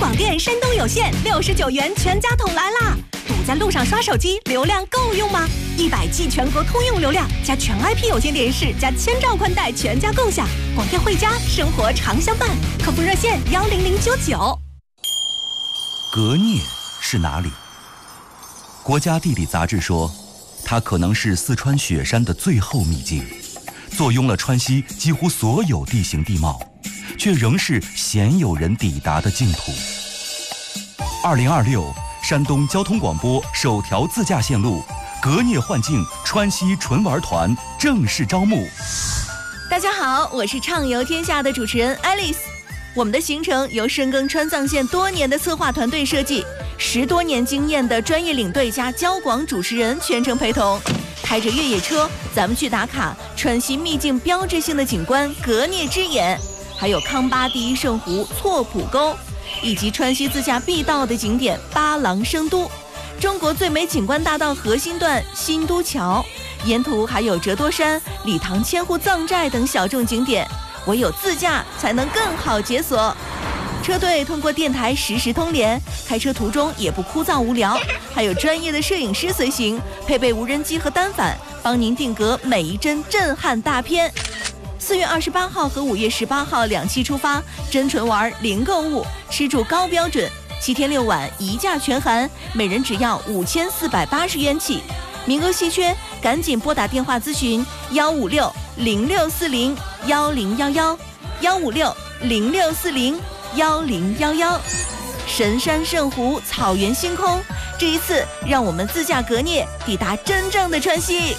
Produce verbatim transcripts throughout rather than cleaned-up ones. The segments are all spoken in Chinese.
广电山东有线六十九元全家桶来啦！堵在路上刷手机，流量够用吗？一百 G 全国通用流量，加全 I P 有线电视，加千兆宽带，全家共享。广电汇家，生活常相伴。客服热线幺零零九九。 革聂是哪里？国家地理杂志说，它可能是四川雪山的最后秘境，坐拥了川西几乎所有地形地貌，却仍是鲜有人抵达的净土。二零二六，山东交通广播首条自驾线路革聂幻境川西纯玩团正式招募。 大家好，我是畅游天下的主持人 Alice。我们的行程由深耕川藏线多年的策划团队设计，十多年经验的专业领队加交广主持人全程陪同，开着越野车，咱们去打卡川西秘境标志性的景观革聂之眼，还有康巴第一圣湖错浦沟，以及川西自驾必到的景点八郎生都，中国最美景观大道核心段新都桥，沿途还有折多山、理塘千户藏寨等小众景点，唯有自驾才能更好解锁。车队通过电台实时通联，开车途中也不枯燥无聊，还有专业的摄影师随行，配备无人机和单反，帮您定格每一帧震撼大片。四月二十八号和五月十八号两期出发，真纯玩零购物，吃住高标准，七天六晚一价全含，每人只要五千四百八十元起，名额稀缺，赶紧拨打电话咨询幺五六零六四零幺零幺幺幺五六零六四零幺零幺幺。神山圣湖，草原星空，这一次让我们自驾革聂，抵达真正的川西。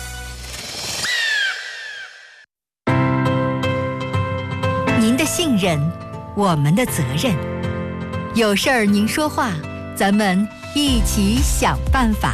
您的信任，我们的责任。有事儿您说话，咱们一起想办法。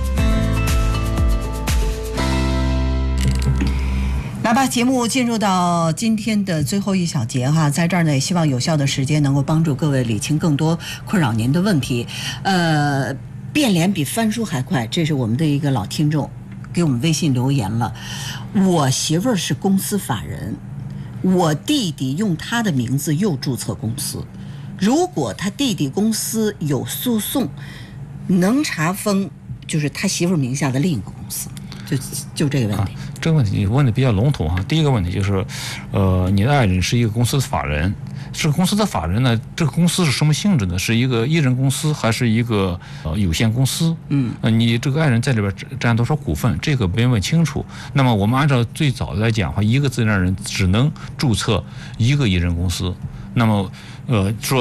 来吧，节目进入到今天的最后一小节哈，在这儿呢，也希望有效的时间能够帮助各位理清更多困扰您的问题。呃，变脸比翻书还快，这是我们的一个老听众给我们微信留言了。我媳妇儿是公司法人，我弟弟用他的名字又注册公司，如果他弟弟公司有诉讼，能查封就是他媳妇儿名下的另一个公司。就就这个问题、啊， 这个问题你问的比较笼统哈。第一个问题就是，呃，你的爱人是一个公司的法人，这个公司的法人呢，这个公司是什么性质呢？是一个一人公司还是一个呃有限公司？嗯，呃，你这个爱人在里边占多少股份？这个没问清楚。那么我们按照最早的来讲的话，一个自然人只能注册一个一人公司。那么，呃，说。